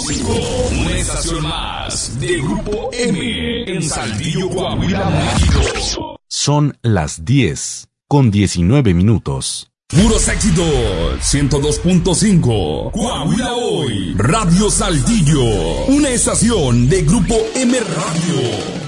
100.5, una estación más de Grupo M en Saltillo, Coahuila, México. Son las 10:19. Puros éxitos, 102.5, Coahuila Hoy, Radio Saltillo, una estación de Grupo M Radio.